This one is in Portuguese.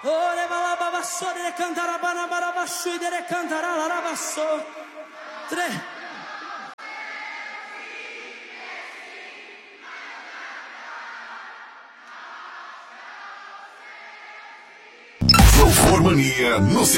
Ore balababasso de cantara banabarabasso de cantara larabasso. 3. Euformania no